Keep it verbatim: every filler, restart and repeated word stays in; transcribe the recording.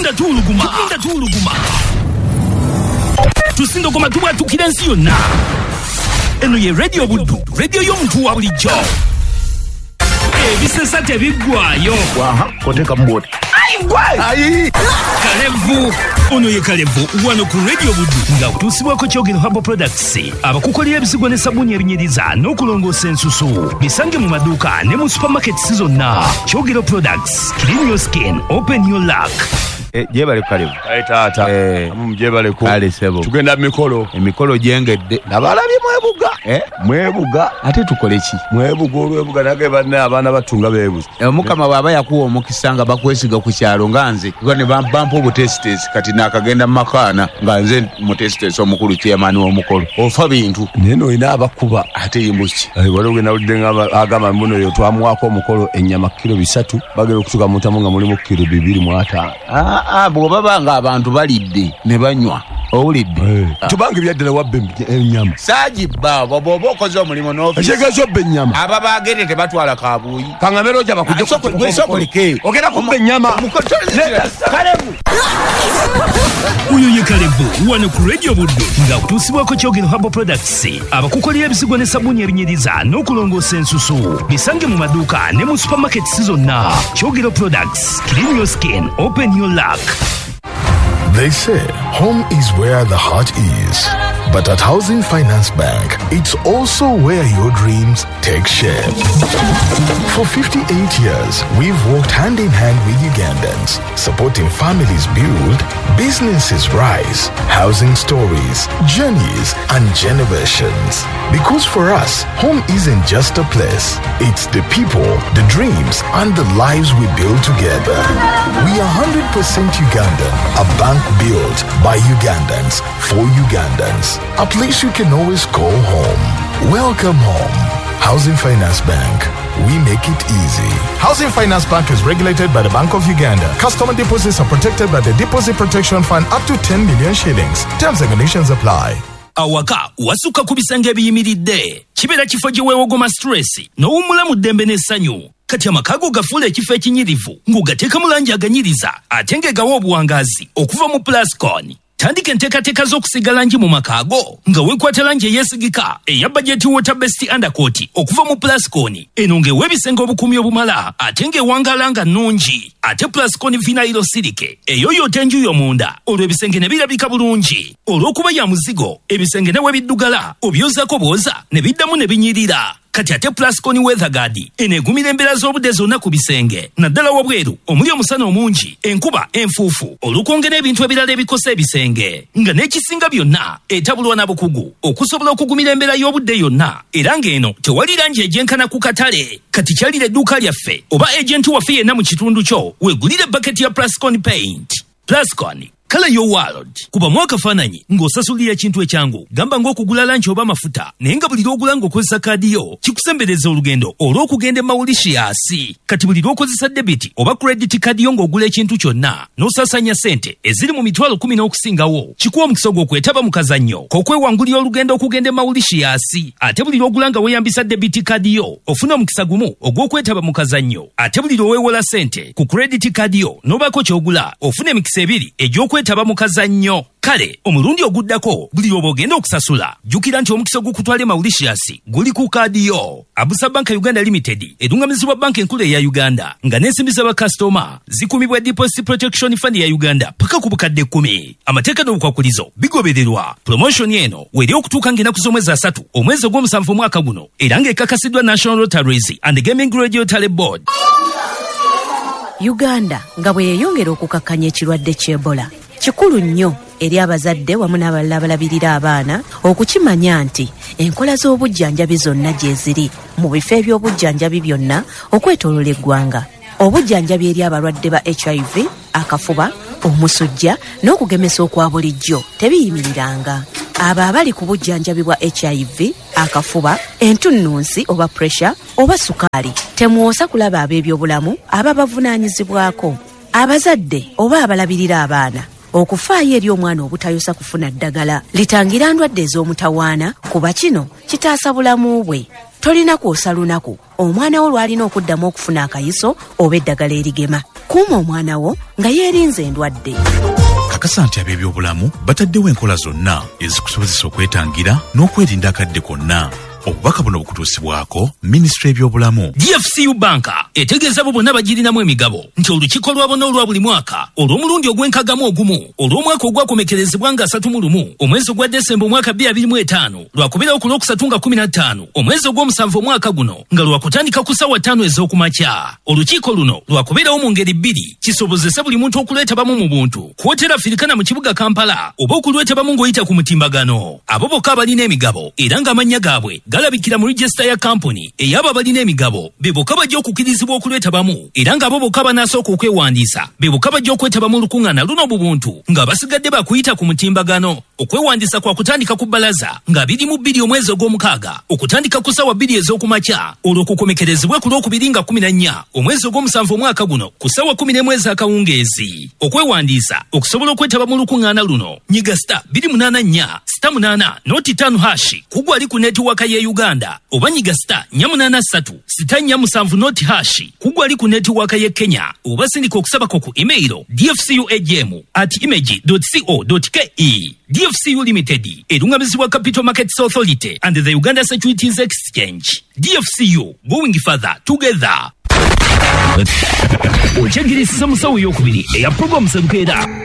tugunda tuluguma tugunda tuluguma tusindo koma tuba tukira nsi yonna. Eno ye radio Buddu, radio y'omuntu wa bulijjo. Ebisesa tebiggwayo. Waha koteka mboti. Ayi gwe. Ayi. Kalevu. Ono ye Kalevu wano ku radio Buddu nga kutusibwako Kyogero Herbal Products. Abakukolera ebisigo ne sabuni ebinyiriza n'okulongoosa ensusu. Bisange mu maduuka ne mu supermarkets zonna. Kyogero Products. Clean your skin. Open your luck. Eh, jebale Kalevu. Ayi taata. Eh, amu jebale ko. Ale sebo. Tugenda mikolo. Emikolo jengedde. Nabalabye mwebuga. Eh, mwebuga. ate tukole ki? Mwebuga olwebuga nage banne abaana batunga beebuza. Eh, Mukama baba yakuwa omukisa nga bakwesiga ku kyalo nganze. Kuba ne bampa obutestes kati nakagenda makana nga nze mutestes omukulu chairman w'omukolo. Ofa bintu. Neno ina abakuba. Ate yimbuki. Ayi wale ugenda udde nga agama mbuno yo twamwako omukolo ennyama kilo bisatu bagera okutuka mutamu nga mulimu kilo bibiri mu ataano. Ah ah bwoba banga abantu balidde ne banywa. Owulidde. Hey. Ah. Tubange byaddala wabbe ennyama. Saji ba bobo okoze omulimo n'ofisi. Ekigezo bbe ennyama. Aba bagende tebatwala kabuyi. Kangamero jaba kujja Soko gwe soko like. Ogera kubbe ennyama. Kalevu. Uyo ye Kalevu wano ku radio Buddu nga kutusibwako Kyogero Herbal Products. Abakukolera ebisigo ne sabuni ebinyiriza n'okulongoosa ensusu. Bisange mu maduuka ne mu supermarkets zonna. Kyogero Products. Clean your skin. Open your luck. They say home is where the heart is. But at Housing Finance Bank, it's also where your dreams take shape. For fifty-eight years, we've worked hand in hand with Ugandans, supporting families build, businesses rise, housing stories, journeys, and generations. Because for us, home isn't just a place. It's the people, the dreams, and the lives we build together. We are one hundred percent Ugandan, a bank built by Ugandans, for Ugandans. A place you can always call home. Welcome home. Housing Finance Bank. We make it easy. Housing Finance Bank is regulated by the Bank of Uganda. Customer deposits are protected by the Deposit Protection Fund up to ten million shillings. Terms and conditions apply. Awaka wasuka ku bisenge ebiyimiridde kibeera kifo gye weewogoma stress n'owummula mu ddembe n'essanyu. Kati amakago gafuula ekifo ekinyirivu ng'ogateeka mu langi aganyiriza ate ng'egawa obuwangazi okuva mu Plascon. Tandika enteekateeka z'okusiga langi mu makaago nga weekwata langi eyeesigika eya budget water best undercoat okuva mu Plascon. Eno ng'ewa ebisenge obukumi obumala ate ng'ewangaala nga nnungi. Ate Plascon vinyl silike eyoyota enju y'omunda olwo ebisenge ne birabika bulungi. Olw'okuba ya muzigo ebisenge ne we biddugala obyozaako bwoza ne biddamu ne binyirira. Kati ate Plascon weather guard eneegumira embeera z'obudde zonna ku bisenge naddala wabweru omuli omusana omungi enkuba enfuufu olw'okwongera ebintu ebirala ebikosa ebisenge nga n'ekisinga byonna etabulwa na bukugu okusobola okugumira embeera y'obudde yonna era ng'eno tewali langi egyenkana ku katale. Kati kyalira edduuka lyaffe oba ejenti waffe yenna mu kitundu kyo weegulire bucket ya Plascon paint. Plascon kala yo world kuba mwaka fananyi ng'osasulira ekintu ekyangu gamba ng'okugula lanchi oba mafuta naye nga buli lw'ogula ng'okozesa kaadi yo kikusembereza olugendo olw'okugenda e Mauritius. Kati buli lw'okozesa debiti oba credit card yo ng'ogula ekintu kyonna n'osasanya sente eziri mu mitwalo kumi n'okusingawo kikuwa omukisa gw'okwetaba mu kazannyo k'okwewangulira olugendo okugenda e Mauritius. Ate buli lw'ogula nga weeyambisa debiti kaadi yo ofuna omukisa gumu ogw'okwetaba mu kazannyo. Ate buli lw'oweewola sente ku credit card yo n'obaako ky'ogula ofuna emikisa ebiri egy'okwetaba taba mukazannyo. Kale omulundi oguddako buli lw'ogenda okusasula jjukira nti omukisa ogukutwala Mauritius guli ku kaadi yo. Abusa Bank Uganda Limited edungamizibwa banka enkulu eya Uganda nga n'ensimbi z'abakasitoma zikumibwa Deposit Protection Fund ya Uganda paka ku bukadde kkumi. Amateeka n'obukwakulizo bigobererwa. Promotion eno weri okutuuka ng'ennaku z'omwezi asatu omwezi ogw'omusanvu omwaka guno era ng'ekakasiddwa National Lotteries and Gaming Regulatory Board. Uganda nga bwe yeeyongera okukakkanya ekirwadde ky'Ebola kikulu nnyo eri abazadde wamu n'abalala abalabirira abaana okukimanya nti enkola z'obujjanjabi zonna gye ziri mu bifo eby'obujjanjabi byonna okwetoolola eggwanga. Obujjanjabi eri abalwadde ba H I V, akafuba, omusujja n'okugemesa okwa bulijjo tebiyimiriranga. Abo abali ku bujjanjabi bwa H I V, akafuba, entunnunsi oba pressure oba sukaali temwosa kulaba ab'ebyobulamu ababavunaanyizibwako. Abazadde oba abalabirira abaana okufaayo eri omwana obutayosa kufuna ddagala litangira ndwadde ez'omutawaana kuba kino kitaasa bulamu bwe. tolina kwosa lunaku omwana wo lwalina okuddamu okufuna akayiso oba eddagala erigema. Kuuma omwana wo nga yeerinze endwadde. Kakasa nti ab'ebyobulamu bataddewo enkola zonna ezikusobozesa okwetangira n'okwerinda akadde konna. Obubaka buno bukutuusibwako Ministry y'ebyobulamu. D F C U Banka etegeeza abo bonna bagirinamu emigabo nti olukiiko lwabona olwa buli mwaka olw'omulundi ogw'enkagamu ogumu olw'omwaka ogwakomekerezebwa nga asatu mu lumu omwezi ogwa Desemba omwaka bbiri abiri mu etaano lwakubirawo ku lwokusatu nga kumi na ttaano omwezi ogw'omusanvu omwaka guno nga lwakutandika ku ssaawa ttaano ez'okumakya. Olukiiko luno lwakubirawo mu ngeri bbiri kisobozesa buli muntu okulwetabamu mu buntu kwotera Afirikana mu kibuga Kampala oba okulwetabamu ng'oyita ku mutimbagano. Abo bokka abalina emigabo era ng'amannya gaabwe galabikira mu register ya company eyaba balina emigabo beboka bajja okukirizibwa okulwetabamu era ng'abo bokka banasooka okwewandiisa beboka bajja okwetabamu olukuŋŋaana luno mu buntu nga basigadde bakuyita ku mutimbagano. Okwewandiisa kwa kutandika ku bbalaza nga biri mu bbiri omwezi ogw'omukaaga okutandika ku ssaawa bbiri ez'okumakya olw'okukomekerezebwa ku lwokubiri nga kumi na nnya omwezi ogw'omusanvu omwaka guno ku ssaawa kumi n'emwezi akawungeezi. Okwewandiisa okusobola okwetaba mu lukuŋŋaana luno nyiga sita bbiri munaana nnya sita munaana noti ttaano hashi kugwa ali ku netiwaaka ye Uganda oba nyiga sita nnya munaana ssatu sita nnya musanvu noti hashi kugwa ali ku netiwaaka ye Kenya oba sindika okusabako ku email d f c u a g m at image dot co dot k e. D F C U Limited erungamizibwa Capital Markets Authority and the Uganda Securities Exchange. D F C U, going further together. Ochagirisa musawo yokubiri eya program sebukeera